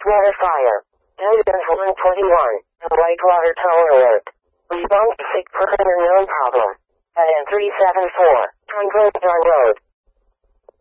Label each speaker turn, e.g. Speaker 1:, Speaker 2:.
Speaker 1: Whitewater fire. Evidence 121. The Whitewater Tower alert. Response to sick per known problem. At N374, Congress Road.